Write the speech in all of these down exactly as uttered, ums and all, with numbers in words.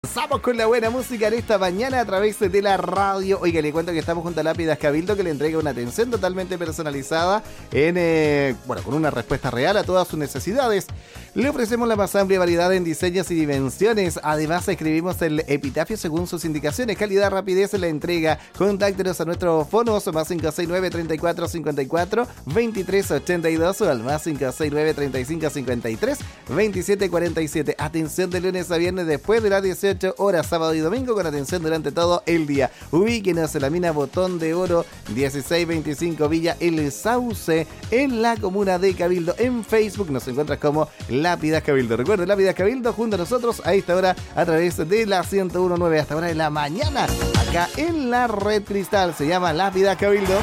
Comenzamos con la buena música en esta mañana a través de la radio. Oiga, le cuento que estamos junto a Lápidas Cabildo, que le entrega una atención totalmente personalizada en, eh, bueno, con una respuesta real a todas sus necesidades. Le ofrecemos la más amplia variedad en diseños y dimensiones. Además, escribimos el epitafio según sus indicaciones. Calidad, rapidez en la entrega. Contáctenos a nuestros fonos más cinco seis nueve, treinta y cuatro, cincuenta y cuatro, veintitrés ochenta y dos o al más cinco seis nueve, treinta y cinco, cincuenta y tres, veintisiete cuarenta y siete. Atención de lunes a viernes después de las dieciocho horas, sábado y domingo, con atención durante todo el día. Ubíquenos en la mina Botón de Oro dieciséis veinticinco Villa El Sauce, en la comuna de Cabildo. En Facebook nos encuentras como Lápidas Cabildo. Recuerda, Lápidas Cabildo junto a nosotros a esta hora a través de la ciento uno punto nueve hasta ahora de la mañana, acá en la Red Cristal. Se llama Lápidas Cabildo.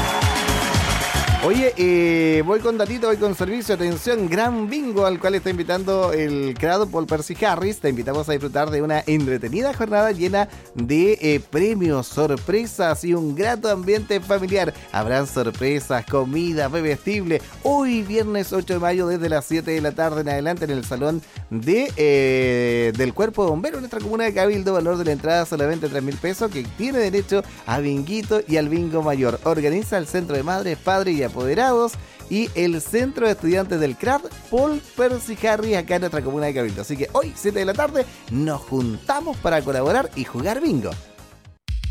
Oye, eh, voy con datito, voy con servicio. Atención, gran bingo al cual está invitando el creado por Percy Harris. Te invitamos a disfrutar de una entretenida jornada llena de eh, premios, sorpresas y un grato ambiente familiar. Habrán sorpresas, comida, bebestible. Hoy, viernes ocho de mayo, desde las siete de la tarde en adelante, en el salón de eh, del Cuerpo de Bomberos en nuestra comuna de Cabildo. Valor de la entrada solamente tres mil pesos, que tiene derecho a binguito y al bingo mayor. Organiza el Centro de Madres, Padres y Apoderados y el Centro de Estudiantes del C R A D Paul Percy Harris, acá en nuestra comuna de Cabildo. Así que hoy, siete de la tarde, nos juntamos para colaborar y jugar bingo.